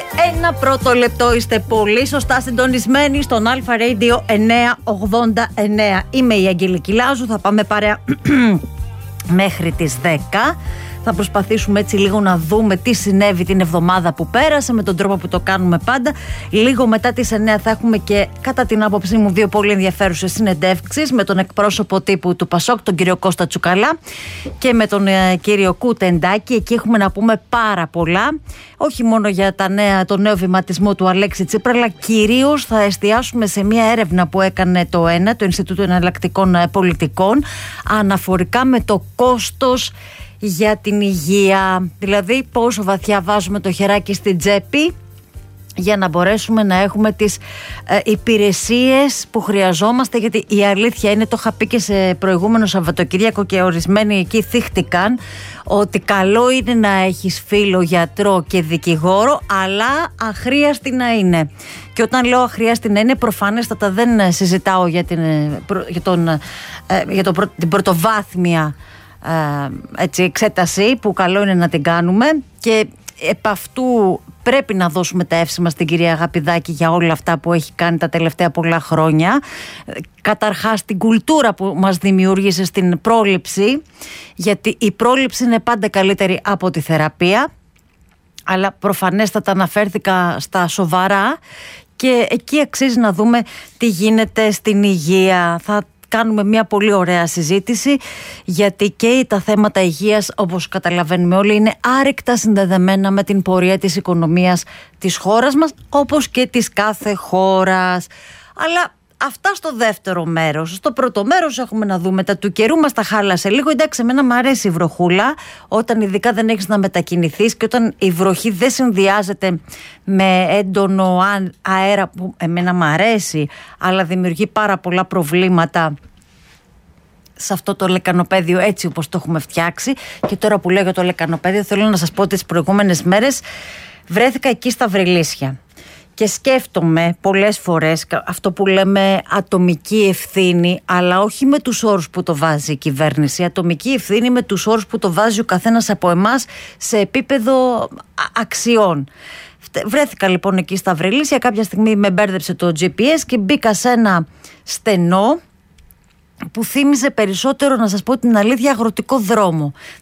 ένα πρώτο λεπτό. Είστε πολύ σωστά συντονισμένοι στον Αλφα Radio 989. Είμαι η Αγγελική Λάζου, θα πάμε παρέα μέχρι τις 10. Θα προσπαθήσουμε έτσι λίγο να δούμε τι συνέβη την εβδομάδα που πέρασε, με τον τρόπο που το κάνουμε πάντα. Λίγο μετά τις 9 θα έχουμε και, κατά την άποψή μου, δύο πολύ ενδιαφέρουσες συνεντεύξεις με τον εκπρόσωπο τύπου του Πασόκ, τον κύριο Κώστα Τσουκαλά, και με τον κύριο Κουτεντάκη. Εκεί έχουμε να πούμε πάρα πολλά. Όχι μόνο για τον νέο βηματισμό του Αλέξη Τσίπρα, αλλά κυρίως θα εστιάσουμε σε μια έρευνα που έκανε το ΕΝΑ, το Ινστιτούτο Εναλλακτικών Πολιτικών, αναφορικά με το κόστος για την υγεία. Δηλαδή πόσο βαθιά βάζουμε το χεράκι στην τσέπη για να μπορέσουμε να έχουμε τις υπηρεσίες που χρειαζόμαστε, γιατί η αλήθεια είναι, το είχα πει και σε προηγούμενο Σαββατοκύριακο και ορισμένοι εκεί θύχτηκαν, ότι καλό είναι να έχεις φίλο γιατρό και δικηγόρο, αλλά αχρίαστη να είναι. Και όταν λέω αχρίαστη να είναι, προφανέστατα δεν συζητάω για την πρωτοβάθμια εξέταση που καλό είναι να την κάνουμε, και επ' αυτού πρέπει να δώσουμε τα εύσημα στην κυρία Αγαπηδάκη για όλα αυτά που έχει κάνει τα τελευταία πολλά χρόνια. Καταρχάς την κουλτούρα που μας δημιούργησε στην πρόληψη, γιατί η πρόληψη είναι πάντα καλύτερη από τη θεραπεία, αλλά προφανέστατα αναφέρθηκα στα σοβαρά και εκεί αξίζει να δούμε τι γίνεται στην υγεία. Θα κάνουμε μια πολύ ωραία συζήτηση, γιατί και τα θέματα υγείας, όπως καταλαβαίνουμε όλοι, είναι άρρηκτα συνδεδεμένα με την πορεία της οικονομίας της χώρας μας, όπως και της κάθε χώρας. Αλλά αυτά στο δεύτερο μέρος. Στο πρώτο μέρος έχουμε να δούμε τα του καιρού. Μας τα χάλασε λίγο. Εντάξει, εμένα μου αρέσει η βροχούλα, όταν ειδικά δεν έχεις να μετακινηθείς και όταν η βροχή δεν συνδυάζεται με έντονο αέρα, που εμένα μου αρέσει, αλλά δημιουργεί πάρα πολλά προβλήματα σε αυτό το λεκανοπέδιο έτσι όπως το έχουμε φτιάξει. Και τώρα που λέω για το λεκανοπέδιο, θέλω να σας πω ότι τις προηγούμενες μέρες βρέθηκα εκεί στα Βρυλίσια και σκέφτομαι πολλές φορές αυτό που λέμε ατομική ευθύνη, αλλά όχι με τους όρους που το βάζει η κυβέρνηση. Ατομική ευθύνη με τους όρους που το βάζει ο καθένας από εμάς σε επίπεδο αξιών. Βρέθηκα λοιπόν εκεί στα Βρυλίσια, κάποια στιγμή με μπέρδεψε το GPS και μπήκα σε ένα στενό που θύμιζε περισσότερο, να σας πω την αλήθεια, αγροτικό δρόμο.